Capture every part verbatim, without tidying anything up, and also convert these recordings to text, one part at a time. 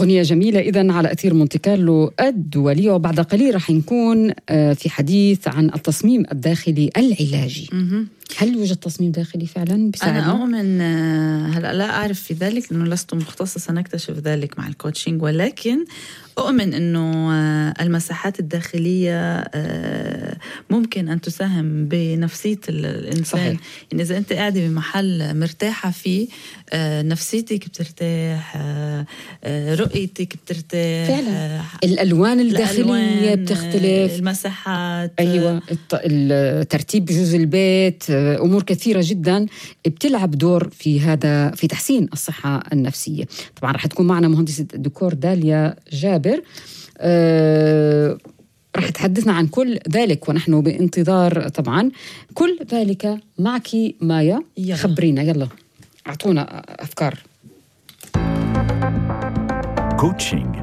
أغنية جميلة إذن على أثير مونتي كارلو الدولي. وبعد قليل رح نكون في حديث عن التصميم الداخلي العلاجي. هل يوجد تصميم داخلي فعلا بيساعدنا؟ أنا أؤمن، هلأ لا أعرف في ذلك لأنه لست مختصة، نكتشف ذلك مع الكوتشنج، ولكن أؤمن أنه المساحات الداخلية ممكن أن تساهم بنفسية الإنسان. صحيح. يعني إذا أنت قاعدة بمحل مرتاحة فيه، نفسيتك بترتاح، رؤيتك بترتاح فعلا. الألوان الداخلية الألوان بتختلف، المساحات، أيوة، الترتيب بجزء البيت، أمور كثيرة جدا بتلعب دور في هذا في تحسين الصحة النفسية. طبعا رح تكون معنا مهندسة الديكور داليا جابر، أه رح تحدثنا عن كل ذلك ونحن بانتظار طبعا كل ذلك. معك مايا، يلا. خبرينا، يلا أعطونا أفكار. كوتشنج.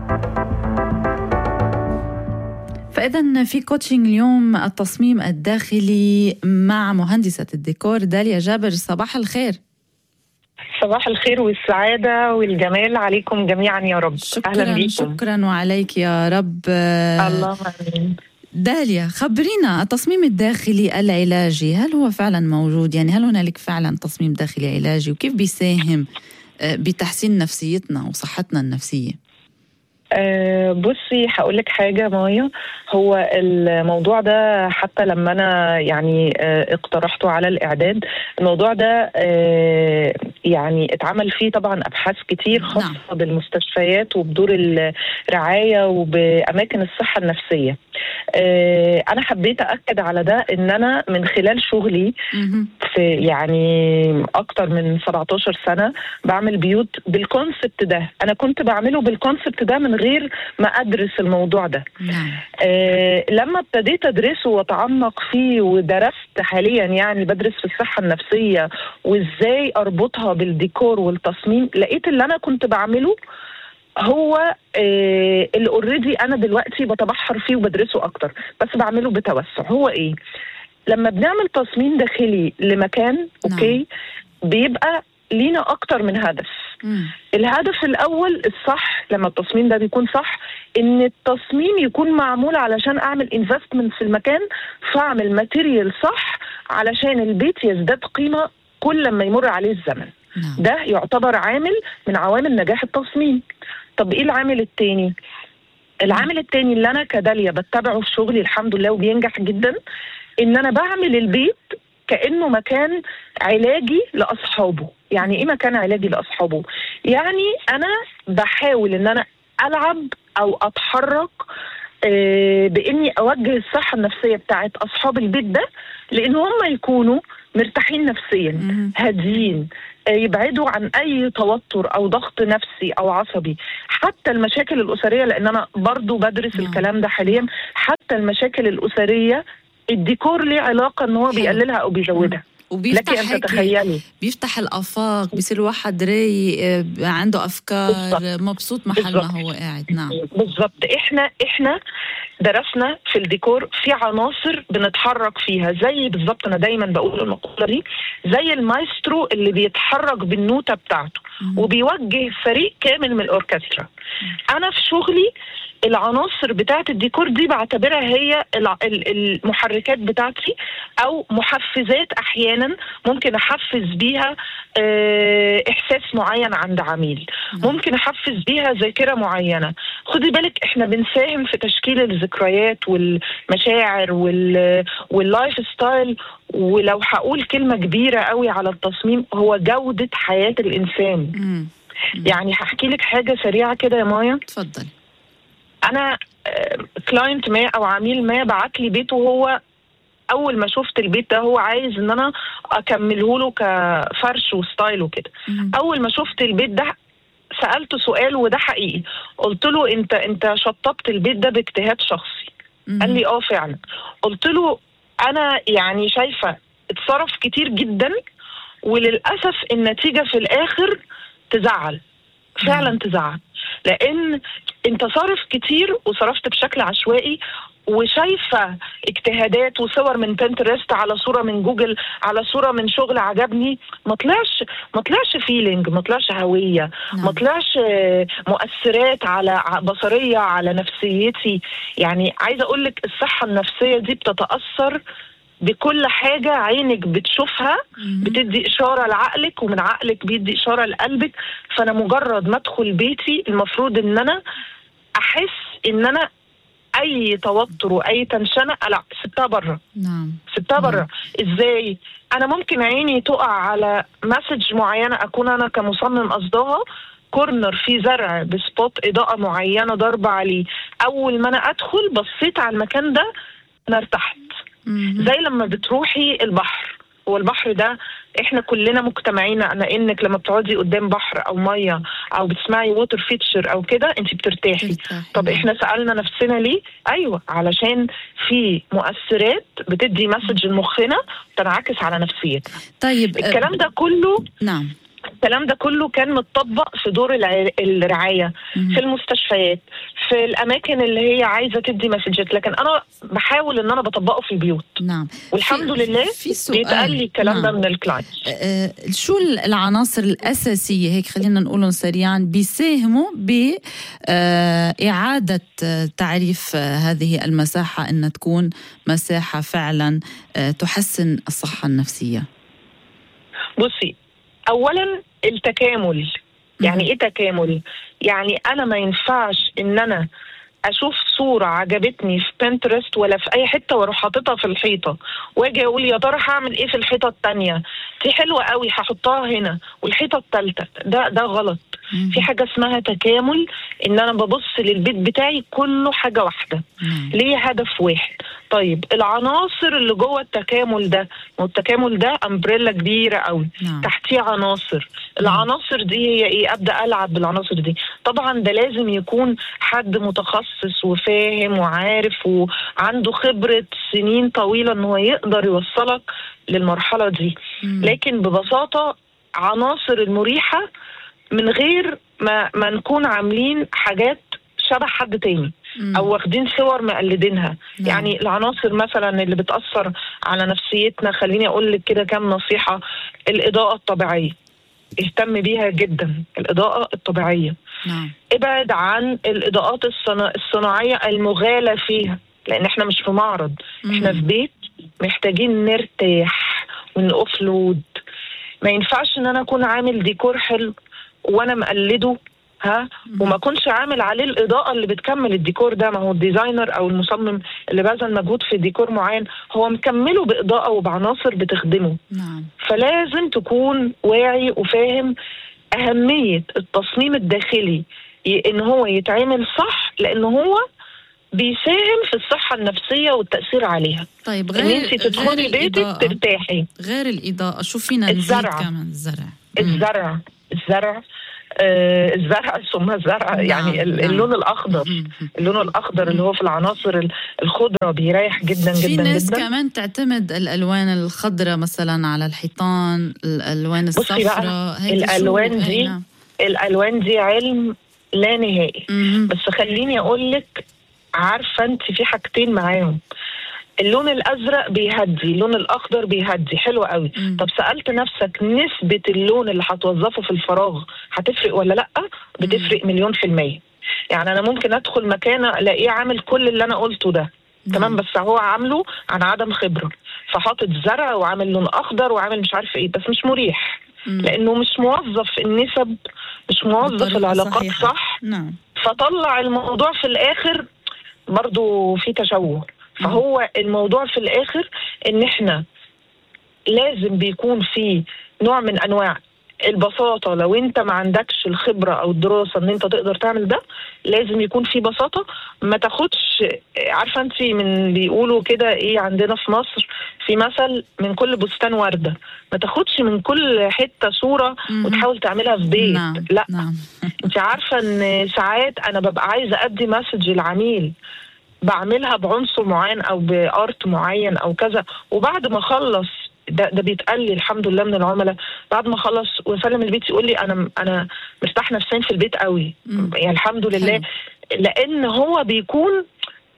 فإذا في كوتشنج اليوم التصميم الداخلي مع مهندسة الديكور داليا جابر. صباح الخير. صباح الخير والسعادة والجمال عليكم جميعا يا رب. شكرا. أهلا بكم. شكرا وعليك يا رب. اللهم آمين. داليا، خبرينا التصميم الداخلي العلاجي، هل هو فعلا موجود؟ يعني هل هنالك فعلا تصميم داخلي علاجي، وكيف بيساهم بتحسين نفسيتنا وصحتنا النفسية؟ أه بصي هقولك حاجة مايا، هو الموضوع ده حتى لما أنا يعني أه اقترحته على الإعداد، الموضوع ده أه يعني اتعمل فيه طبعا أبحاث كتير خاصة نعم. بالمستشفيات وبدور الرعاية وبأماكن الصحة النفسية. أه أنا حبيت أكد على ده إن أنا من خلال شغلي في يعني أكتر من سبعتاشر سنة بعمل بيوت بالكونسبت ده. أنا كنت بعمله بالكونسبت ده من غير ما أدرس الموضوع ده. نعم. آه لما ابتديت أدرسه وأتعمق فيه ودرست حاليا، يعني بدرس في الصحة النفسية وإزاي أربطها بالديكور والتصميم، لقيت اللي أنا كنت بعمله هو آه اللي اوريدي أنا دلوقتي بتبحر فيه وبدرسه أكتر، بس بعمله بتوسع. هو إيه؟ لما بنعمل تصميم داخلي لمكان نعم. أوكي، بيبقى لينا أكتر من هدف. مم. الهدف الأول الصح لما التصميم ده بيكون صح، إن التصميم يكون معمول علشان أعمل انفستمنت في المكان، فأعمل ماتيريال صح علشان البيت يزداد قيمة كل لما يمر عليه الزمن. مم. ده يعتبر عامل من عوامل نجاح التصميم. طب إيه العامل التاني؟ العامل التاني اللي أنا كداليا بتبعه في شغلي الحمد لله وبينجح جدا، إن أنا بعمل البيت كأنه مكان علاجي لأصحابه. يعني إيه مكان علاجي لأصحابه؟ يعني أنا بحاول إن أنا ألعب أو أتحرك بإني أوجه الصحة النفسية بتاعت أصحاب البيت ده، لأن هم يكونوا مرتاحين نفسيا، هاديين، يبعدوا عن أي توتر أو ضغط نفسي أو عصبي. حتى المشاكل الأسرية، لأن أنا برضو بدرس الكلام ده حاليا، حتى المشاكل الأسرية الديكور ليه علاقة ان هو بيقللها او بيزودها. وبيفتح لك انت تخيلي، بيفتح الافاق، بيصير واحد رايق عنده افكار بالزبط. مبسوط محل بالزبط. ما هو قاعد. نعم بالظبط. احنا احنا درسنا في الديكور في عناصر بنتحرك فيها، زي بالظبط انا دايما بقول المقولة دي، زي المايسترو اللي بيتحرك بالنوتة بتاعته مم. وبيوجه فريق كامل من الاوركسترا. انا في شغلي العناصر بتاعة الديكور دي بعتبرها هي المحركات بتاعتي أو محفزات. أحيانا ممكن أحفز بيها إحساس معين عند عميل، ممكن أحفز بيها ذاكرة معينة. خدي بالك إحنا بنساهم في تشكيل الذكريات والمشاعر واللايف ستايل. ولو هقول كلمة كبيرة قوي على التصميم، هو جودة حياة الإنسان. يعني هحكي لك حاجة سريعة كده يا مايا. تفضل. انا كلاينت ما او عميل ما بعت لي بيته، وهو اول ما شفت البيت ده هو عايز ان انا اكمله له كفرش وستايل وكده. اول ما شفت البيت ده سألته سؤال، وده حقيقي، قلت له انت انت شطبت البيت ده باجتهاد شخصي؟ مم. قال لي اه فعلا. قلت له انا يعني شايفة اتصرف كتير جدا، وللأسف النتيجة في الاخر تزعل، فعلا مم. تزعل، لان انت صارف كتير وصرفت بشكل عشوائي، وشايفة اجتهادات وصور من بنترست، على صورة من جوجل، على صورة من شغل عجبني، ما طلعش ما طلعش فيلينج، ما طلعش هوية، ما طلعش مؤثرات على بصرية على نفسيتي. يعني عايزة أقولك الصحة النفسية دي بتتأثر بكل حاجة عينك بتشوفها، بتدي إشارة لعقلك، ومن عقلك بيدي إشارة لقلبك. فأنا مجرد ما أدخل بيتي المفروض إن أنا أحس إن أنا اي توتر واي تنشنه لا سبتها بره. نعم سبتها بره. ازاي؟ انا ممكن عيني تقع على مسج معينه اكون انا كمصمم قصدها، كورنر في زرع بسبوت اضاءه معينه ضربه عليه، اول ما انا ادخل بصيت على المكان ده انا ارتحت. زي لما بتروحي البحر، هو البحر ده احنا كلنا مجتمعين على انك لما بتقعدي قدام بحر او ميه او بتسمعي ووتر فيتشر او كده انت بترتاحي. طب احنا سألنا نفسنا ليه؟ ايوه علشان في مؤثرات بتدي مسج لمخنا تنعكس على نفسيتنا. طيب الكلام ده كله نعم الكلام ده كله كان متطبق في دور الرعاية في المستشفيات، في الأماكن اللي هي عايزة تدي مسجات، لكن أنا بحاول إن أنا بطبقه في البيوت. نعم والحمد لله بيتقال لي الكلام نعم. ده من الكلاينت. أه شو العناصر الأساسية هيك خلينا نقولهم سريعا بيساهموا بإعادة تعريف هذه المساحة إن تكون مساحة فعلا تحسن الصحة النفسية؟ بصي، أولا التكامل. يعني إيه تكامل؟ يعني أنا ما ينفعش إن أنا أشوف صورة عجبتني في بنترست ولا في أي حتة وأروح حاططها في الحيطة وأجي أقول يا ترى هعمل إيه في الحيطة التانية دي، حلوة قوي هحطها هنا والحيطة التالتة. ده ده غلط. في حاجة اسمها تكامل، إن أنا ببص للبيت بتاعي كله حاجة واحدة، ليه هدف واحد. طيب العناصر اللي جوه التكامل ده، والتكامل ده أمبريلا كبيرة قوي تحتيه عناصر. العناصر دي هي إيه؟ أبدأ ألعب بالعناصر دي. طبعا ده لازم يكون حد متخصص وفاهم وعارف وعنده خبرة سنين طويلة إنه يقدر يوصلك للمرحلة دي. لكن ببساطة عناصر المريحة من غير ما, ما نكون عاملين حاجات شبه حد تاني او واخدين صور مقلدينها. يعني العناصر مثلا اللي بتأثر على نفسيتنا، خليني اقول لك كده كام نصيحة. الإضاءة الطبيعية اهتم بيها جدا، الإضاءة الطبيعية. نعم. ابعد عن الإضاءات الصناعية المغالى فيها، لان احنا مش في معرض، احنا في بيت محتاجين نرتاح ونأفلود. ما ينفعش ان انا اكون عامل ديكور حلو وانا مقلده ها وما كنش عامل عليه الإضاءة اللي بتكمل الديكور ده. ما هو الديزاينر او المصمم اللي بذل مجهود في ديكور معين هو مكمله بإضاءة وبعناصر بتخدمه. نعم. فلازم تكون واعي وفاهم أهمية التصميم الداخلي ان هو يتعامل صح، لان هو بيساهم في الصحة النفسية والتأثير عليها. طيب غير ان انت تدخلي بيتك ترتاحي. غير الإضاءة شو فينا نزيد كمان؟ الزرع الزرع الزرع آه الزرع ثم الزرع. نعم. يعني اللون نعم. الأخضر اللون الأخضر اللي هو في العناصر الخضرة بيريح جدا جدا. في ناس جدا. كمان تعتمد الألوان الخضراء مثلا على الحيطان، الألوان الصفراء. الألوان دي هينا. الألوان دي علم لا نهائي. مم. بس خليني أقول لك، عارفة انت في حاجتين معاهم. اللون الازرق بيهدي، اللون الاخضر بيهدي، حلو قوي. مم. طب سألت نفسك نسبة اللون اللي هتوظفه في الفراغ هتفرق ولا لا؟ بتفرق مم. مليون في المية. يعني انا ممكن ادخل مكان الاقيه عامل كل اللي انا قلته ده مم. تمام، بس هو عامله عن عدم خبرة، فحاطط زرع وعامل لون اخضر وعامل مش عارف ايه، بس مش مريح. مم. لانه مش موظف النسب، مش موظف العلاقات صحيحة. صح. نعم. فطلع الموضوع في الاخر برضو في تشوه. فهو الموضوع في الآخر إن إحنا لازم بيكون في نوع من أنواع البساطة. لو أنت ما عندكش الخبرة أو الدراسة إن أنت تقدر تعمل ده، لازم يكون في بساطة. ما تاخدش، عارفة أنت من بيقولوا كده إيه عندنا في مصر في مثل، من كل بستان وردة. ما تاخدش من كل حتة صورة وتحاول تعملها في بيت. نعم. لا نعم. أنت عارفة إن ساعات أنا ببقى عايزة أدي مسج العميل بعملها بعنصر معين او بارت معين او كذا، وبعد ما اخلص ده ده بيتقال لي الحمد لله من العملاء، بعد ما اخلص واسلم البيت يقول لي انا انا مرتاح نفسيا في البيت قوي. يعني الحمد لله. لان هو بيكون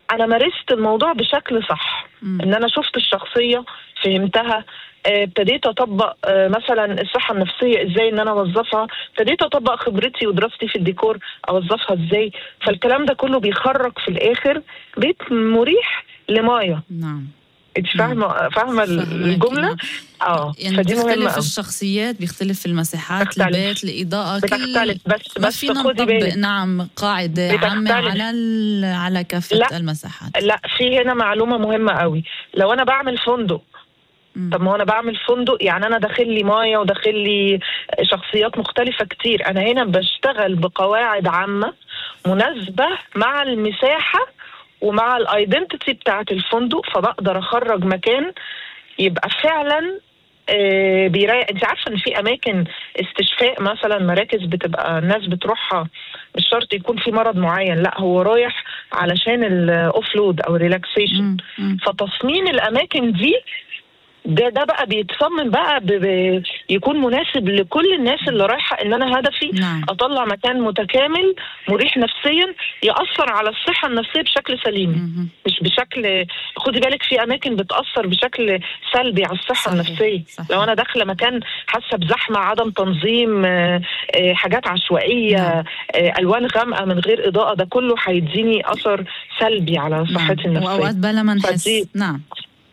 انا مارست الموضوع بشكل صح. م. ان انا شفت الشخصيه، فهمتها، ابتديت اطبق مثلا الصحه النفسيه ازاي ان انا اوظفها، ابتديت اطبق خبرتي ودراستي في الديكور اوظفها ازاي. فالكلام ده كله بيخرج في الاخر بيت مريح لمايا. نعم. انت فاهمه فاهمه الجمله؟ اه يعني بيختلف الشخصيات، بيختلف المساحات، بتختلف. البيت، الاضاءه، بتختلف. كل بس بس خدي بالك. نعم، قاعده عامه على ال... على كافه لا. المساحات. لا، في هنا معلومه مهمه قوي. لو انا بعمل فندق، طب ما انا بعمل فندق يعني انا داخل لي مايا وداخل لي شخصيات مختلفه كتير. انا هنا بشتغل بقواعد عامه مناسبه مع المساحه ومع الايدنتيتي بتاعه الفندق، فبقدر اخرج مكان يبقى فعلا آه بيريح. انت عارفه ان في اماكن استشفاء مثلا، مراكز بتبقى الناس بتروحها مش شرط يكون في مرض معين، لا هو رايح علشان الاوفلود او الريلاكسيشن. فتصميم الاماكن دي ده ده بقى بيتصمم بقى يكون مناسب لكل الناس اللي رايحه. ان انا هدفي نعم. اطلع مكان متكامل مريح نفسيا ياثر على الصحه النفسيه بشكل سليم. م-م. مش بشكل، خدي بالك في اماكن بتاثر بشكل سلبي على الصحه صحيح. النفسيه. صحيح. لو انا داخله مكان حاسه بزحمه، عدم تنظيم، حاجات عشوائيه، نعم. الوان غامقه من غير اضاءه، ده كله هيديني اثر سلبي على صحتي نعم. النفسيه. واوقات بلا ما نحس. نعم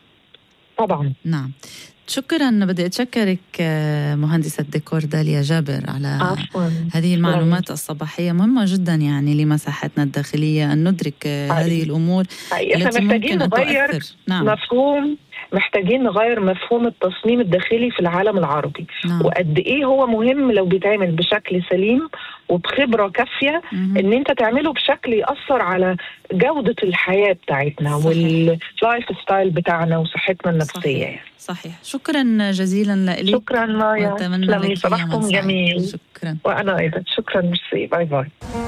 طبعا. نعم. شكرا، بدي أتشكرك مهندسة ديكور داليا جابر على عفواً. هذه المعلومات الصباحية. مهمة جدا يعني لمساحتنا الداخلية أن ندرك هذه الأمور التي ممكن أن تؤثر. نعم. مفهوم محتاجين نغير مفهوم التصميم الداخلي في العالم العربي. نعم. وقد ايه هو مهم لو بيتعمل بشكل سليم وبخبرة كافية، ان انت تعمله بشكل يأثر على جودة الحياة بتاعتنا واللايف ستايل بتاعنا وصحتنا النفسية. صحيح. صحيح. شكرا جزيلا لك. شكرا مايا، واتمنى لك صباحكم جميل. شكرا. وانا ايضا شكرا، ميرسي، باي باي.